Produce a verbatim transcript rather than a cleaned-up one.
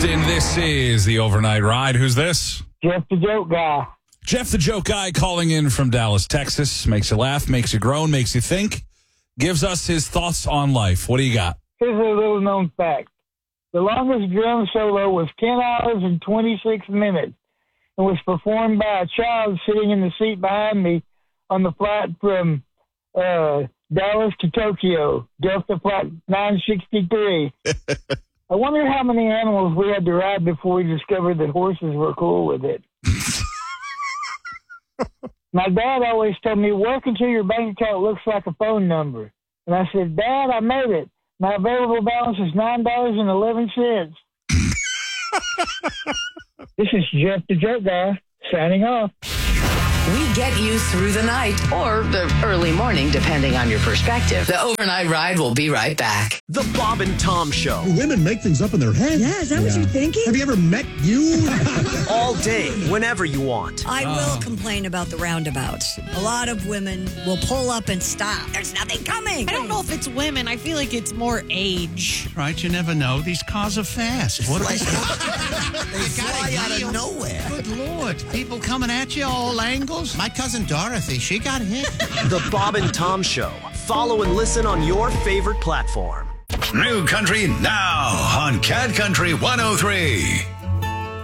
Houston, this is the Overnight Ride. Who's this? Jeff the Joke Guy. Jeff the Joke Guy calling in from Dallas, Texas. Makes you laugh, makes you groan, makes you think. Gives us his thoughts on life. What do you got? Here's a little known fact. The longest drum solo was ten hours and twenty-six minutes and was performed by a child sitting in the seat behind me on the flight from uh, Dallas to Tokyo, Delta Flight nine sixty-three. I wonder how many animals we had to ride before we discovered that horses were cool with it. My dad always told me, work until your bank account looks like a phone number. And I said, Dad, I made it. My available balance is nine dollars and eleven cents. This is Jeff the Joke Guy, signing off. We get you through the night or the early morning, depending on your perspective. The Overnight Ride will be right back. The Bob and Tom Show. Women make things up in their head. Yeah, is that yeah. what you're thinking? Have you ever met you? All day, whenever you want. I will oh. complain about the roundabouts. A lot of women will pull up and stop. There's nothing coming. I don't know if it's women. I feel like it's more age. Right, you never know. These cars are fast. What like, they they fly out of nowhere. Good Lord. People coming at you all angles. My cousin Dorothy, she got hit. The Bob and Tom Show. Follow and listen on your favorite platform. New Country now on Cat Country one oh three.